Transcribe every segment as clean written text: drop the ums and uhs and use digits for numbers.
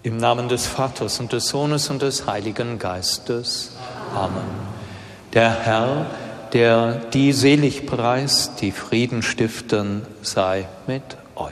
Im Namen des Vaters und des Sohnes und des Heiligen Geistes. Amen. Der Herr, der die selig preist, die Frieden stiften, sei mit euch.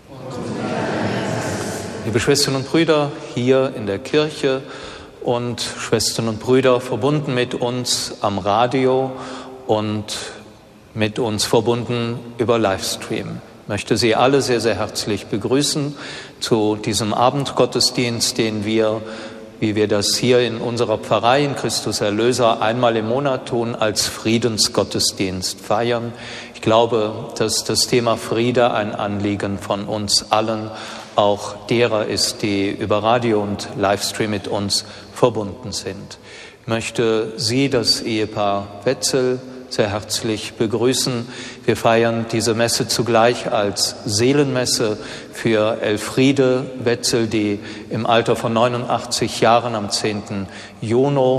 Liebe Schwestern und Brüder hier in der Kirche und Schwestern und Brüder verbunden mit uns am Radio und mit uns verbunden über Livestream. Ich möchte Sie alle sehr, sehr herzlich begrüßen zu diesem Abendgottesdienst, den wir, wie wir das hier in unserer Pfarrei in Christus Erlöser einmal im Monat tun, als Friedensgottesdienst feiern. Ich glaube, dass das Thema Friede ein Anliegen von uns allen, auch derer ist, die über Radio und Livestream mit uns verbunden sind. Ich möchte Sie, das Ehepaar Wetzel, sehr herzlich begrüßen. Wir feiern diese Messe zugleich als Seelenmesse für Elfriede Wetzel, die im Alter von 89 Jahren am 10. Juni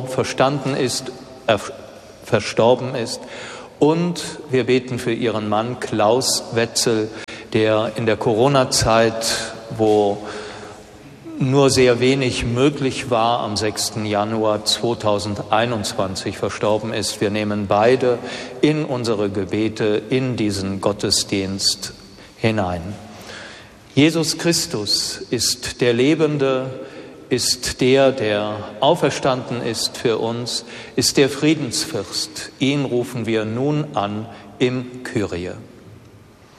verstorben ist. Und wir beten für ihren Mann Klaus Wetzel, der in der Corona-Zeit, wo nur sehr wenig möglich war, am 6. Januar 2021 verstorben ist. Wir nehmen beide in unsere Gebete, in diesen Gottesdienst hinein. Jesus Christus ist der Lebende, ist der, der auferstanden ist für uns, ist der Friedensfürst. Ihn rufen wir nun an im Kyrie.